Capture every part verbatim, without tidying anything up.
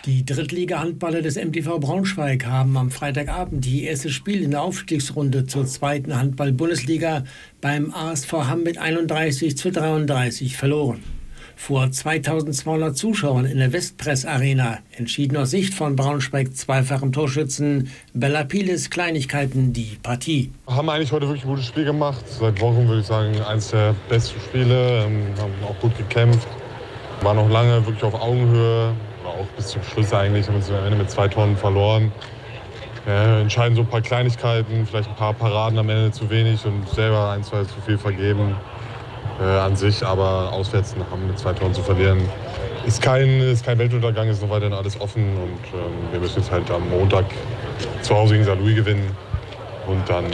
Die Drittliga-Handballer des M T V Braunschweig haben am Freitagabend die erste Spiel in der Aufstiegsrunde zur zweiten Handball-Bundesliga beim A S V Hamm mit einunddreißig zu dreiunddreißig verloren. Vor zweitausendzweihundert Zuschauern in der Westpress Arena entschieden aus Sicht von Braunschweig zweifachem Torschützen Bella Piles Kleinigkeiten die Partie. Wir haben eigentlich heute wirklich ein gutes Spiel gemacht. Seit Wochen würde ich sagen, eines der besten Spiele. Wir haben auch gut gekämpft. Waren noch lange wirklich auf Augenhöhe. Auch bis zum Schluss eigentlich, haben wir uns am Ende mit zwei Toren verloren. Ja, entscheiden so ein paar Kleinigkeiten, vielleicht ein paar Paraden am Ende zu wenig und selber ein, zwei zu viel vergeben äh, an sich. Aber auswärts haben mit zwei Toren zu verlieren, ist kein, ist kein Weltuntergang, ist noch weiterhin alles offen. Und ähm, wir müssen jetzt halt am Montag zu Hause gegen Sankt Louis gewinnen. Und dann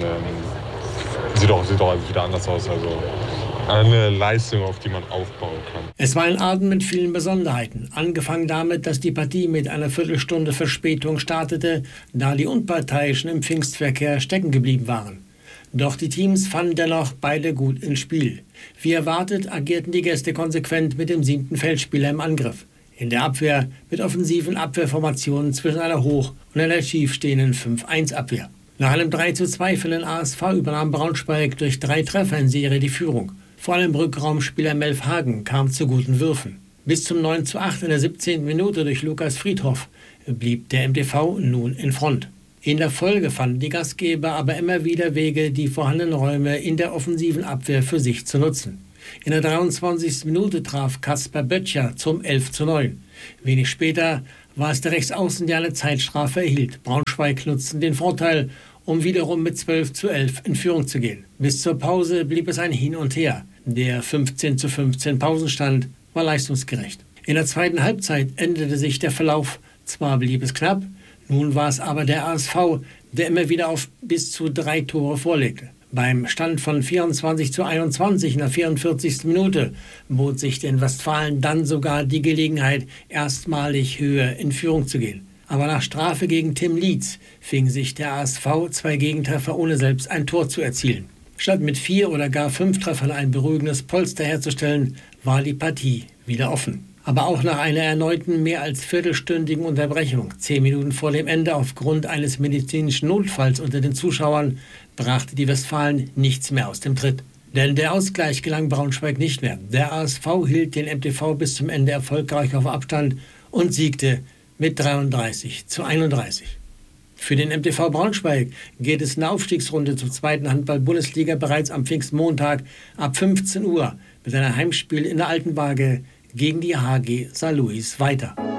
ähm, sieht auch, sieht auch alles wieder anders aus. Also eine Leistung, auf die man aufbauen kann. Es war ein Abend mit vielen Besonderheiten. Angefangen damit, dass die Partie mit einer Viertelstunde Verspätung startete, da die Unparteiischen im Pfingstverkehr stecken geblieben waren. Doch die Teams fanden dennoch beide gut ins Spiel. Wie erwartet agierten die Gäste konsequent mit dem siebten Feldspieler im Angriff. In der Abwehr mit offensiven Abwehrformationen zwischen einer hoch- und einer tiefstehenden fünf eins Abwehr. Nach einem drei zu zwei für den A S V übernahm Braunschweig durch drei Treffer in Serie die Führung. Vor allem Rückraumspieler Melf Hagen kam zu guten Würfen. Bis zum neun zu acht in der siebzehnten Minute durch Lukas Friedhoff blieb der M T V nun in Front. In der Folge fanden die Gastgeber aber immer wieder Wege, die vorhandenen Räume in der offensiven Abwehr für sich zu nutzen. In der dreiundzwanzigsten Minute traf Kasper Böttcher zum elf zu neun. Wenig später war es der Rechtsaußen, der eine Zeitstrafe erhielt. Braunschweig nutzten den Vorteil, um wiederum mit zwölf zu elf in Führung zu gehen. Bis zur Pause blieb es ein Hin und Her. Der fünfzehn zu fünfzehn Pausenstand war leistungsgerecht. In der zweiten Halbzeit änderte sich der Verlauf. Zwar blieb es knapp, nun war es aber der A S V, der immer wieder auf bis zu drei Tore vorlegte. Beim Stand von vierundzwanzig zu einundzwanzig in der vierundvierzigsten Minute bot sich den Westfalen dann sogar die Gelegenheit, erstmalig höher in Führung zu gehen. Aber nach Strafe gegen Tim Lietz fing sich der A S V zwei Gegentreffer, ohne selbst ein Tor zu erzielen. Statt mit vier oder gar fünf Treffern ein beruhigendes Polster herzustellen, war die Partie wieder offen. Aber auch nach einer erneuten mehr als viertelstündigen Unterbrechung, zehn Minuten vor dem Ende aufgrund eines medizinischen Notfalls unter den Zuschauern, brachte die Westfalen nichts mehr aus dem Tritt. Denn der Ausgleich gelang Braunschweig nicht mehr. Der A S V hielt den M T V bis zum Ende erfolgreich auf Abstand und siegte mit dreiunddreißig zu einunddreißig. Für den M T V Braunschweig geht es in der Aufstiegsrunde zur zweiten Handball-Bundesliga bereits am Pfingstmontag ab fünfzehn Uhr mit einem Heimspiel in der Alten Waage gegen die H G Sankt Louis weiter.